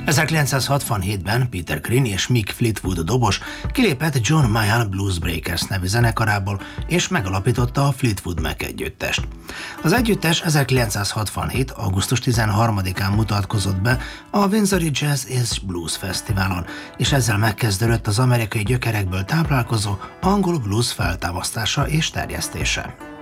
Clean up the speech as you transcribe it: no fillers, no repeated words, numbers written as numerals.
1967-ben Peter Green és Mick Fleetwood dobos kilépett John Mayall Blues Breakers nevű zenekarából, és megalapította a Fleetwood Mac együttest. Az együttes 1967. augusztus 13-án mutatkozott be a Windsori Jazz és Blues Fesztiválon, és ezzel megkezdődött az amerikai gyökerekből táplálkozó angol blues feltámasztása és terjesztése.